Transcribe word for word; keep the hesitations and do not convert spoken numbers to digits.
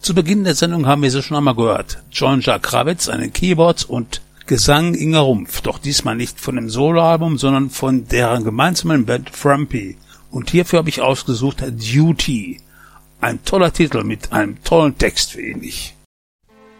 Zu Beginn der Sendung haben wir sie schon einmal gehört. Jean-Jacques Krawitz an den Keyboards und Gesang Inga Rumpf. Doch diesmal nicht von dem Soloalbum, sondern von deren gemeinsamen Band Frumpy. Und hierfür habe ich ausgesucht Duty. Ein toller Titel mit einem tollen Text für ähnlich.